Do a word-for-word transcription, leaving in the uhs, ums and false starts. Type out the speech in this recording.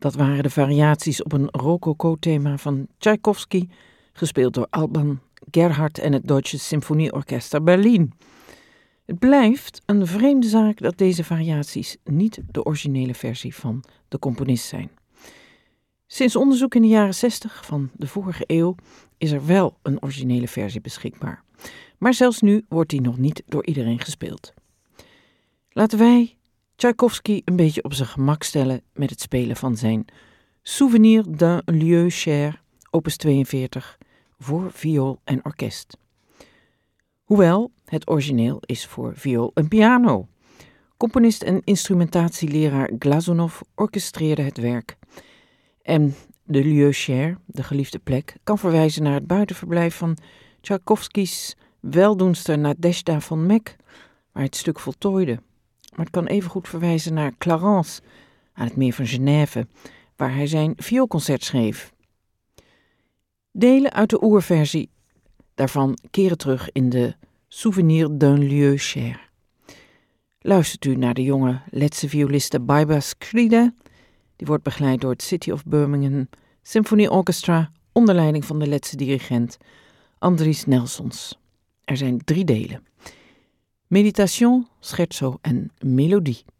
Dat waren de variaties op een rococo-thema van Tchaikovsky, gespeeld door Alban Gerhardt en het Deutsche Symphonieorchester Berlin. Het blijft een vreemde zaak dat deze variaties niet de originele versie van de componist zijn. Sinds onderzoek in de jaren zestig van de vorige eeuw is er wel een originele versie beschikbaar. Maar zelfs nu wordt die nog niet door iedereen gespeeld. Laten wij Tchaikovsky een beetje op zijn gemak stellen met het spelen van zijn Souvenir d'un lieu cher, opus tweeënveertig, voor viool en orkest. Hoewel, het origineel is voor viool en piano. Componist en instrumentatieleraar Glazunov orchestreerde het werk. En de lieu cher, de geliefde plek, kan verwijzen naar het buitenverblijf van Tchaikovskys weldoenster Nadezhda von Meck, waar het stuk voltooide. Maar het kan evengoed verwijzen naar Clarence, aan het meer van Genève, waar hij zijn vioolconcert schreef. Delen uit de oerversie daarvan keren terug in de Souvenir d'un lieu cher. Luistert u naar de jonge Letse violiste Baiba Skride. Die wordt begeleid door het City of Birmingham Symphony Orchestra onder leiding van de Letse dirigent Andries Nelsons. Er zijn drie delen: Meditation, Scherzo en Melodie.